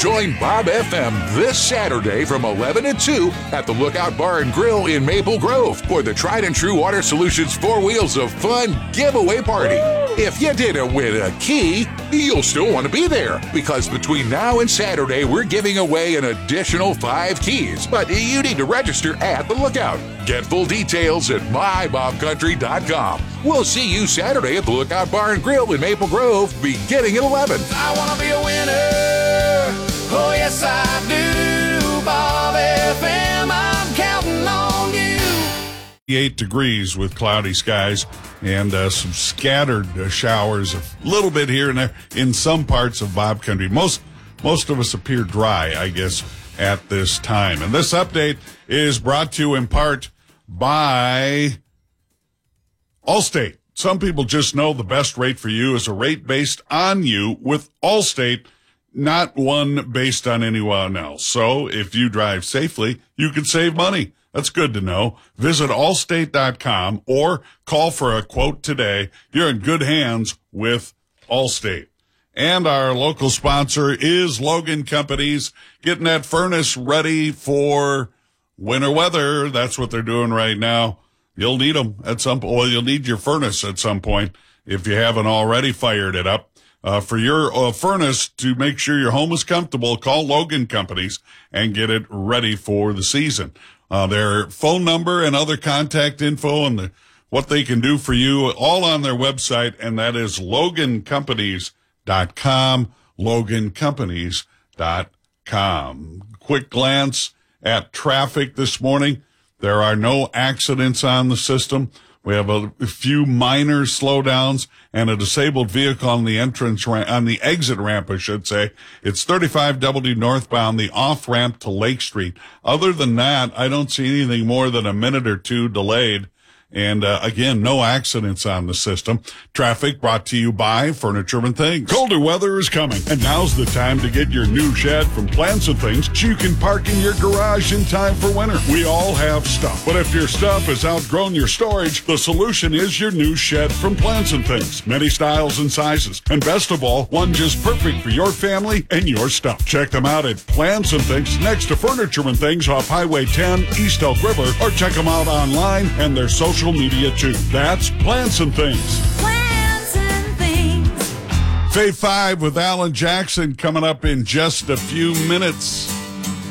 Join Bob FM this Saturday from 11 to 2 at the Lookout Bar and Grill in Maple Grove for the Tried and True Water Solutions 4 Wheels of Fun giveaway party. If you didn't win a key, you'll still want to be there because between now and Saturday, we're giving away an additional 5 keys. But you need to register at the Lookout. Get full details at mybobcountry.com. We'll see you Saturday at the Lookout Bar and Grill in Maple Grove beginning at 11. I want to be a winner. Oh, yes, I do. Bob FM, I'm counting on you. 8 degrees with cloudy skies and some scattered showers, a little bit here and there in some parts of Bob Country. Most of us appear dry, I guess, at this time. And this update is brought to you in part by Allstate. Some people just know the best rate for you is a rate based on you with Allstate, not one based on anyone else. So if you drive safely, you can save money. That's good to know. Visit allstate.com or call for a quote today. You're in good hands with Allstate. And our local sponsor is Logan Companies, getting that furnace ready for winter weather. That's what they're doing right now. You'll need them at some point. Well, you'll need your furnace at some point if you haven't already fired it up. For your furnace to make sure your home is comfortable, call Logan Companies and get it ready for the season. Their phone number and other contact info and what they can do for you all on their website, and that is logancompanies.com, logancompanies.com. Quick glance at traffic this morning. There are no accidents on the system. We have a few minor slowdowns and a disabled vehicle on the on the exit ramp, I should say. It's 35W northbound, the off ramp to Lake Street. Other than that, I don't see anything more than a minute or two delayed. And, again, no accidents on the system. Traffic brought to you by Furniture and Things. Colder weather is coming, and now's the time to get your new shed from Plants and Things so you can park in your garage in time for winter. We all have stuff, but if your stuff has outgrown your storage, the solution is your new shed from Plants and Things. Many styles and sizes, and best of all, one just perfect for your family and your stuff. Check them out at Plants and Things next to Furniture and Things off Highway 10, East Elk River, or check them out online and their social media too. That's Plants and Things. Plants and Things. Fave 5 with Alan Jackson coming up in just a few minutes.